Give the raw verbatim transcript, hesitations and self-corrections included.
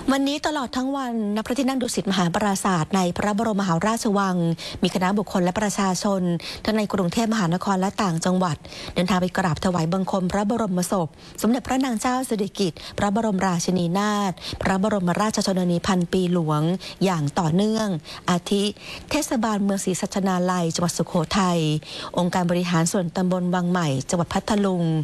วันนี้ตลอดทั้งวันณพระที่นั่งดุสิตมหาปราสาทในพระบรมมหาราชวังมีคณะบุคคลและประชาชนทั้งในกรุงเทพมหานครและต่างจังหวัดเดินทางไปกราบถวายบังคมพระบรมศพสมเด็จพระนางเจ้าสิริกิติ์พระบรมราชินีนาถพระบรมราชชนนีพันปีหลวงอย่างต่อเนื่องอาทิเทศบาลเมืองศรีสัชนาลัยจังหวัดสุโขทัยองค์การบริหารส่วนตำบลวังใหม่จังหวัดพัทลุง